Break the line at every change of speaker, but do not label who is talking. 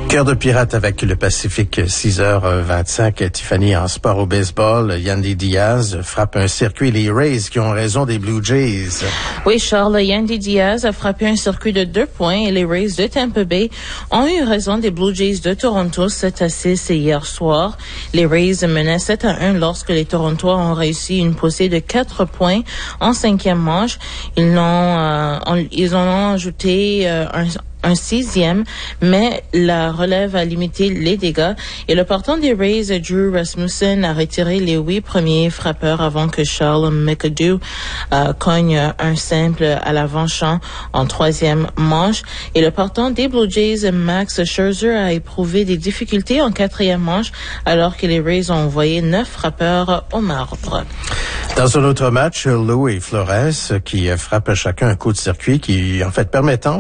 Cœur de pirate avec le Pacifique, 6h25. Tiffany, en sport au baseball, Yandy Diaz frappe un circuit. Les Rays qui ont raison des Blue Jays.
Oui, Charles, Yandy Diaz a frappé un circuit de 2 points et les Rays de Tampa Bay ont eu raison des Blue Jays de Toronto 7-6 hier soir. Les Rays menaient 7-1 lorsque les Torontois ont réussi une poussée de 4 points en 5e manche. Ils en ont ajouté un 6e, mais la relève a limité les dégâts et le partant des Rays, Drew Rasmussen, a retiré les 8 premiers frappeurs avant que Charles McAdoo cogne un simple à l'avant-champ en 3e manche. Et le partant des Blue Jays, Max Scherzer, a éprouvé des difficultés en 4e manche alors que les Rays ont envoyé 9 frappeurs au marbre.
Dans un autre match, Lou et Flores qui frappent chacun un coup de circuit qui, en fait, permettant